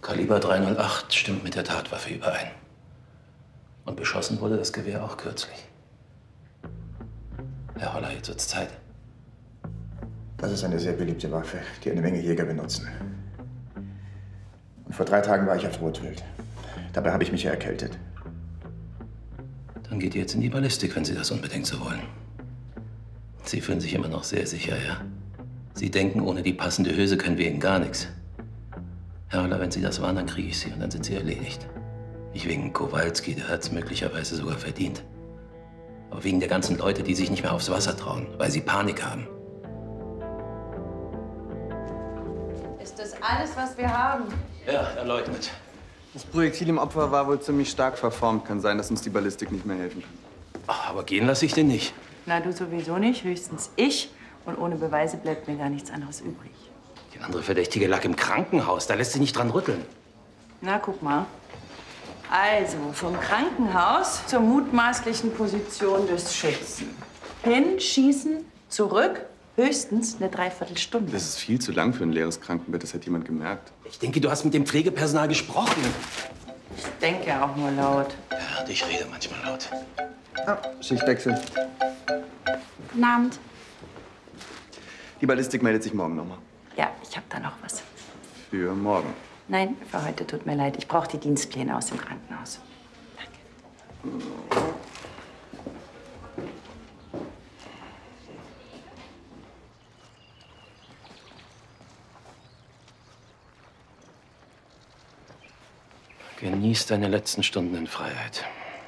Kaliber 308 stimmt mit der Tatwaffe überein. Und beschossen wurde das Gewehr auch kürzlich. Herr Holler, jetzt wird's Zeit. Das ist eine sehr beliebte Waffe, die eine Menge Jäger benutzen. Und vor 3 Tagen war ich auf Rotwild. Dabei habe ich mich ja erkältet. Dann geht ihr jetzt in die Ballistik, wenn Sie das unbedingt so wollen. Sie fühlen sich immer noch sehr sicher, ja? Sie denken, ohne die passende Hülse können wir Ihnen gar nichts. Herr Holler, wenn Sie das waren, dann kriege ich Sie und dann sind Sie erledigt. Nicht wegen Kowalski, der hat es möglicherweise sogar verdient. Aber wegen der ganzen Leute, die sich nicht mehr aufs Wasser trauen, weil sie Panik haben. Ist das alles, was wir haben? Ja, er leugnet. Das Projektil im Opfer war wohl ziemlich stark verformt. Kann sein, dass uns die Ballistik nicht mehr helfen kann. Ach, aber gehen lasse ich den nicht. Na, du sowieso nicht, höchstens ich. Und ohne Beweise bleibt mir gar nichts anderes übrig. Die andere Verdächtige lag im Krankenhaus. Da lässt sich nicht dran rütteln. Na, guck mal. Also, vom Krankenhaus zur mutmaßlichen Position des Schützen. Hinschießen, zurück, höchstens eine Dreiviertelstunde. Das ist viel zu lang für ein leeres Krankenbett. Das hat jemand gemerkt. Ich denke, du hast mit dem Pflegepersonal gesprochen. Ich denke auch nur laut. Ja, und ich rede manchmal laut. Ah, Schichtwechsel. Guten Abend. Die Ballistik meldet sich morgen nochmal. Ja, ich habe da noch was. Für morgen. Nein, für heute tut mir leid. Ich brauche die Dienstpläne aus dem Krankenhaus. Danke. Genieß deine letzten Stunden in Freiheit.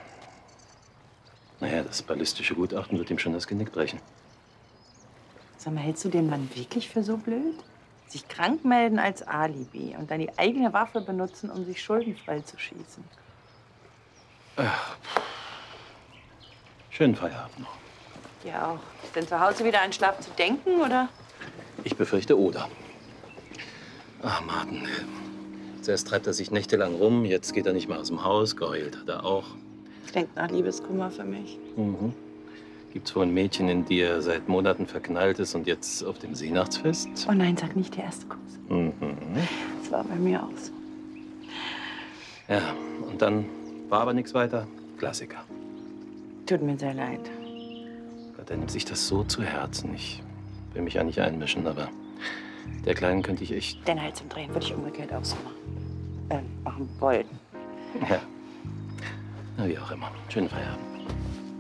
Naja, das ballistische Gutachten wird ihm schon das Genick brechen. Sag mal, hältst du den Mann wirklich für so blöd? Sich krank melden als Alibi und dann die eigene Waffe benutzen, um sich schuldenfrei zu schießen. Ach, schönen Feierabend noch. Ja auch. Ist denn zu Hause wieder an Schlaf zu denken, oder? Ich befürchte Oder. Ach, Martin. Zuerst treibt er sich nächtelang rum, jetzt geht er nicht mehr aus dem Haus, geheult hat er auch. Klingt nach Liebeskummer für mich. Mhm. Gibt's wohl ein Mädchen, in die er seit Monaten verknallt ist und jetzt auf dem Seenachtsfest? Oh nein, sag nicht der erste Kuss. Mhm. Das war bei mir auch so. Ja, und dann war aber nichts weiter. Klassiker. Tut mir sehr leid. Gott, er nimmt sich das so zu Herzen. Ich will mich ja nicht einmischen, aber der Kleinen könnte ich echt... Den Hals umdrehen würde ich umgekehrt auch so machen. Machen wollen. Ja. Na, wie auch immer. Schönen Feierabend.